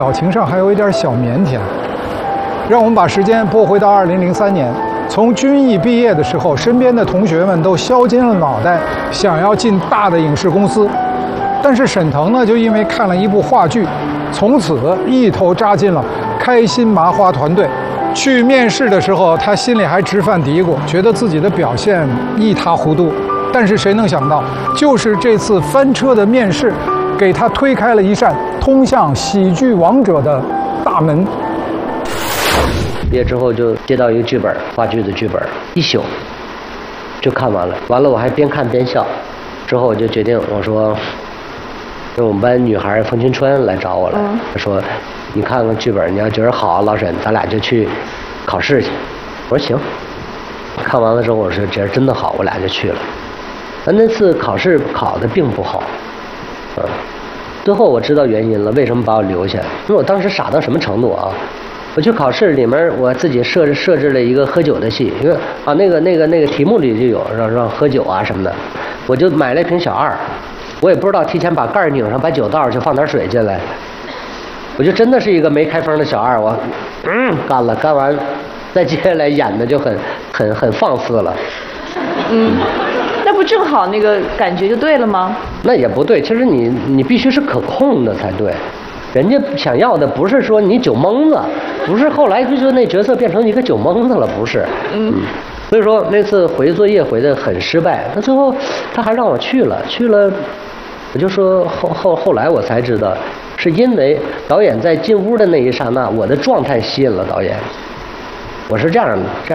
表情上还有一点小腼腆。让我们把时间拨回到2003年，从军艺毕业的时候，身边的同学们都削尖了脑袋想要进大的影视公司，但是沈腾呢，就因为看了一部话剧，从此一头扎进了开心麻花团队。去面试的时候，他心里还直犯嘀咕，觉得自己的表现一塌糊涂。但是谁能想到，就是这次翻车的面试，给他推开了一扇通向喜剧王者的大门。 毕业之后就接到一个剧本，话剧的剧本，一宿就看完了。完了我还边看边笑。之后我就决定，我说，因为我们班女孩冯青春来找我了，她说，你看看剧本，你要觉得好，老沈，咱俩就去考试去。我说行。看完了之后，我说觉得真的好，我俩就去了。那次考试考得并不好，最后我知道原因了，为什么把我留下？因为我当时傻到什么程度啊？我去考试里面，我自己设置了一个喝酒的戏，因为啊那个题目里就有让喝酒啊什么的，我就买了一瓶小二，我也不知道提前把盖拧上，把酒倒上去，放点水进来，我就真的是一个没开封的小二，我干了，干完再接下来演的就很放肆了。 那不正好那个感觉就对了吗？ 那也不对，其实你必须是可控的才对。人家想要的不是说你酒蒙子，不是后来就那角色变成一个酒蒙子了，不是。所以说那次回作业回得很失败，那最后他还让我去了，我就说后来我才知道，是因为导演在进屋的那一刹那，我的状态吸引了导演。我是这样的。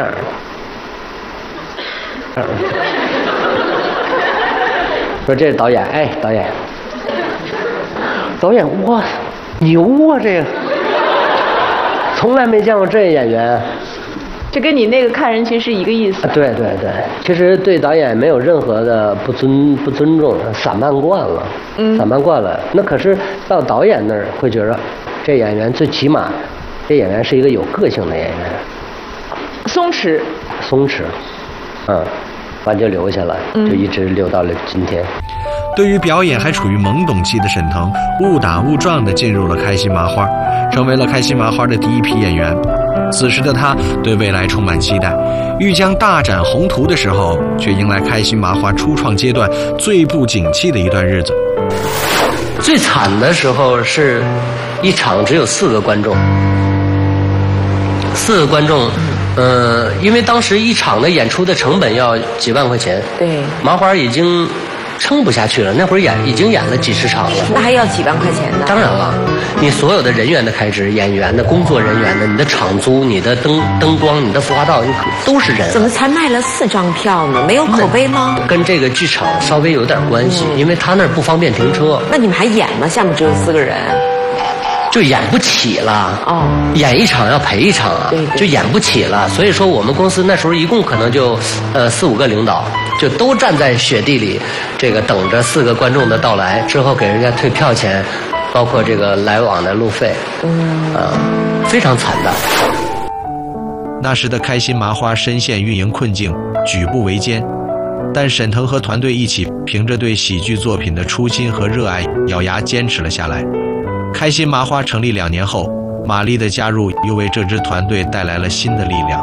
说这是导演，哎，导演，哇，牛啊！这个从来没见过这演员。 这跟你那个看人其实是一个意思。 对，其实对导演没有任何的不尊重，散漫惯了，散漫惯了。那可是到导演那儿会觉得，这演员最起码，这演员是一个有个性的演员。 松弛， 完就留下了，就一直留到了今天。 对于表演还处于懵懂期的沈腾，误打误撞地进入了开心麻花，成为了开心麻花的第一批演员。此时的他对未来充满期待，欲将大展宏图的时候，却迎来开心麻花初创阶段最不景气的一段日子。 最惨的时候是一场只有4个观众，4个观众。因为当时一场的演出的成本要几万块钱， 对， 麻花已经撑不下去了，那会儿已经演了几十场了， 那还要几万块钱呢？ 当然了，你所有的人员的开支、演员的工作人员的、你的场租、你的灯光、你的服化道，都是人。 怎么才卖了4张票呢？没有口碑吗？ 跟这个剧场稍微有点关系，因为他那儿不方便停车。 那你们还演吗？下面只有4个人。 就演不起了演一场要赔一场啊，就演不起了。所以说我们公司那时候一共可能就4、5个领导，就都站在雪地里，这个等着4个观众的到来，之后给人家退票钱，包括这个来往的路费，非常惨的。 那时的开心麻花深陷运营困境，举步维艰，但沈腾和团队一起凭着对喜剧作品的初心和热爱，咬牙坚持了下来。开心麻花成立2年后，马丽的加入又为这支团队带来了新的力量。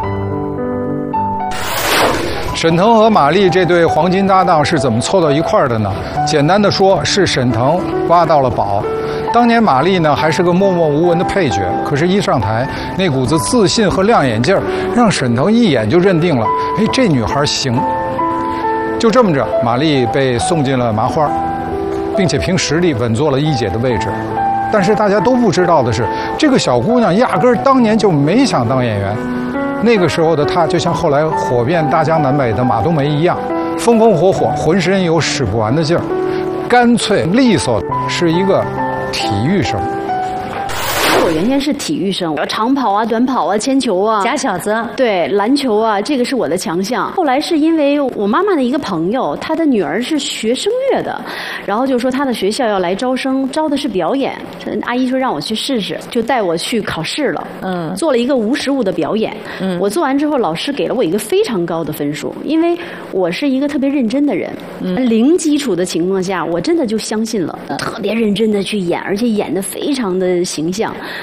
沈腾和马丽这对黄金搭档是怎么凑到一块儿的呢？简单的说，是沈腾挖到了宝。当年马丽呢还是个默默无闻的配角，可是一上台，那股子自信和亮眼劲儿，让沈腾一眼就认定了，哎，这女孩行。就这么着，马丽被送进了麻花，并且凭实力稳坐了一姐的位置。但是大家都不知道的是，这个小姑娘压根儿当年就没想当演员。那个时候的她，就像后来火遍大江南北的马冬梅一样，风风火火，浑身有使不完的劲儿，干脆利索，是一个体育生。 我原先是体育生，长跑啊、短跑啊、铅球啊、 假小子， 对，篮球啊，这个是我的强项。后来是因为我妈妈的一个朋友，她的女儿是学声乐的，然后就说她的学校要来招生，招的是表演。阿姨说让我去试试，就带我去考试了。做了一个无实物的表演。我做完之后，老师给了我一个非常高的分数，因为我是一个特别认真的人。零基础的情况下，我真的就相信了，特别认真的去演，而且演得非常的形象。